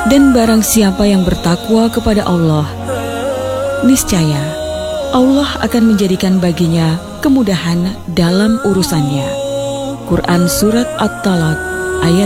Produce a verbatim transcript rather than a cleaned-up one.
Dan barang siapa yang bertakwa kepada Allah, niscaya Allah akan menjadikan baginya kemudahan dalam urusannya. Quran Surat At-Talaq ayat